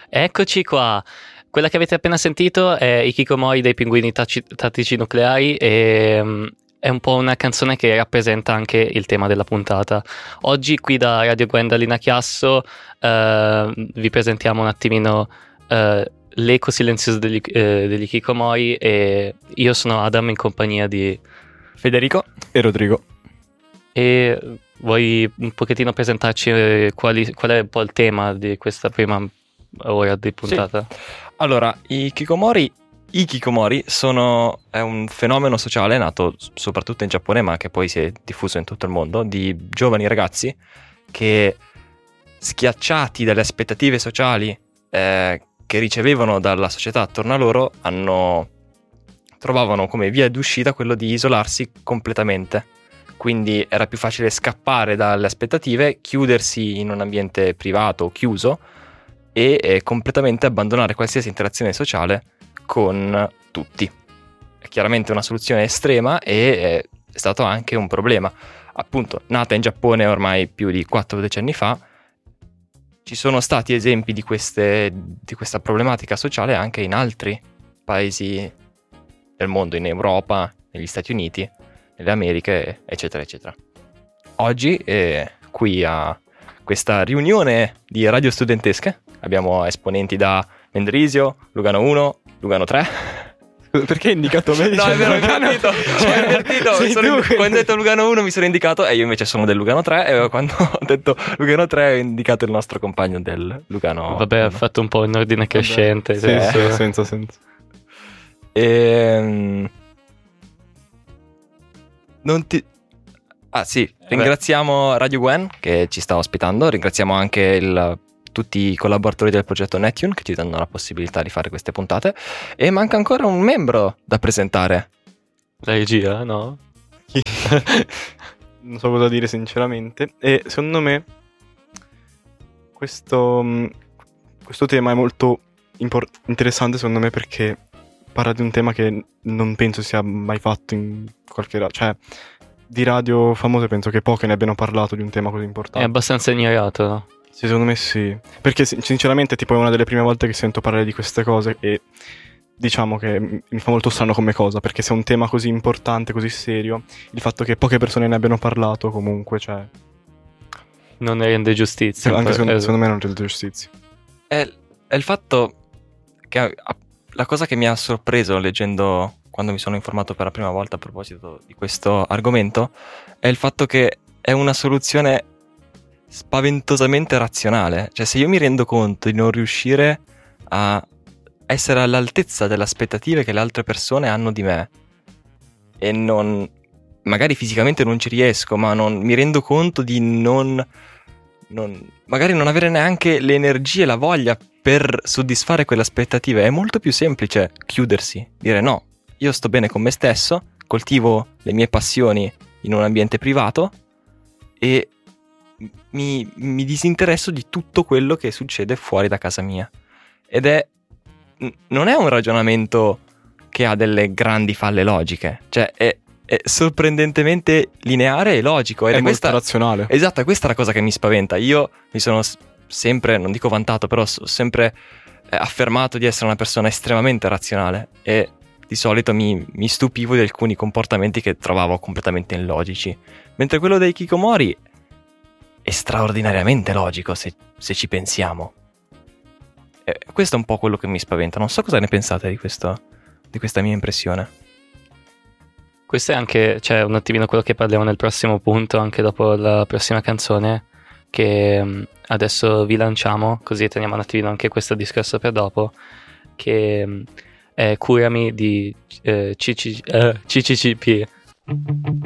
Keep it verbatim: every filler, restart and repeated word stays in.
Eccoci qua. Quella che avete appena sentito è Hikikomori dei Pinguini Taci- Tattici Nucleari e um, è un po' una canzone che rappresenta anche il tema della puntata. Oggi qui da Radio Gwendalina Chiasso uh, vi presentiamo un attimino uh, l'eco silenzioso degli, uh, degli Hikikomori e io sono Adam in compagnia di Federico e Rodrigo. E vuoi un pochettino presentarci eh, quali, qual è un po' il tema di questa prima ora di puntata? Sì. Allora, i Hikikomori, i Hikikomori sono è un fenomeno sociale nato soprattutto in Giappone, ma che poi si è diffuso in tutto il mondo, di giovani ragazzi che, schiacciati dalle aspettative sociali eh, che ricevevano dalla società attorno a loro, hanno trovavano come via d'uscita quello di isolarsi completamente. Quindi era più facile scappare dalle aspettative, chiudersi in un ambiente privato o chiuso e eh, completamente abbandonare qualsiasi interazione sociale con tutti. È chiaramente una soluzione estrema e eh, è stato anche un problema. Appunto, nata in Giappone ormai più di quattro decenni fa, ci sono stati esempi di, queste, di questa problematica sociale anche in altri paesi del mondo, in Europa, negli Stati Uniti, nelle Americhe, eccetera, eccetera. Oggi, eh, qui a questa riunione di radio studentesche, abbiamo esponenti da Mendrisio, Lugano uno, Lugano tre. Perché hai indicato me? No, è vero, è invertito. È invertito. Sono in... Quando ho detto Lugano uno mi sono indicato e io invece sono del Lugano tre e quando ho detto Lugano tre ho indicato il nostro compagno del Lugano. Vabbè, ha fatto un po' in ordine crescente. Sì, eh. sì, senza senso. Ehm... Non ti... Ah sì, ringraziamo Radio Gwen che ci sta ospitando, ringraziamo anche il, tutti i collaboratori del progetto Netune che ci danno la possibilità di fare queste puntate e manca ancora un membro da presentare. La regia, no? Non so cosa dire sinceramente e secondo me questo, questo tema è molto impor- interessante secondo me perché parla di un tema che non penso sia mai fatto in qualche radio, cioè di radio famose penso che poche ne abbiano parlato di un tema così importante. È abbastanza ignorato, no? Sì, secondo me sì, perché sinceramente tipo è una delle prime volte che sento parlare di queste cose e diciamo che mi fa molto strano come cosa, perché se è un tema così importante, così serio, il fatto che poche persone ne abbiano parlato comunque, cioè non ne rende giustizia. Anche secondo, secondo me non rende giustizia. È, è il fatto che la cosa che mi ha sorpreso leggendo, quando mi sono informato per la prima volta a proposito di questo argomento, è il fatto che è una soluzione spaventosamente razionale. Cioè, se io mi rendo conto di non riuscire a essere all'altezza delle aspettative che le altre persone hanno di me e non, magari fisicamente non ci riesco, ma non mi rendo conto di non, non magari non avere neanche le energie e la voglia per soddisfare quelle aspettative, è molto più semplice chiudersi, dire no, io sto bene con me stesso, coltivo le mie passioni in un ambiente privato e mi, mi disinteresso di tutto quello che succede fuori da casa mia. Ed è non è un ragionamento che ha delle grandi falle logiche, cioè è, è sorprendentemente lineare e logico ed è, è molto questa, razionale. Esatto, questa è la cosa che mi spaventa. Io mi sono sempre, non dico vantato, però ho sempre eh, affermato di essere una persona estremamente razionale e di solito mi, mi stupivo di alcuni comportamenti che trovavo completamente illogici, mentre quello dei Hikikomori è straordinariamente logico se, se ci pensiamo. E questo è un po' quello che mi spaventa. Non so cosa ne pensate di questo, di questa mia impressione. Questo è anche, cioè, un attimino quello che parliamo nel prossimo punto, anche dopo la prossima canzone, che um, adesso vi lanciamo, così teniamo un attimino anche questo discorso per dopo, che um, è Curami di eh, C C, eh, C C C P.